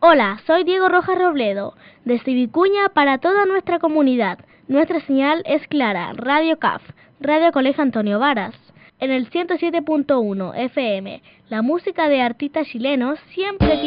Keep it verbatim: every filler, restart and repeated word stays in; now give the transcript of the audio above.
Hola, soy Diego Rojas Robledo, desde Vicuña para toda nuestra comunidad. Nuestra señal es clara, Radio C A F, Radio Colegio Antonio Varas. En el ciento siete punto uno F M, la música de artistas chilenos siempre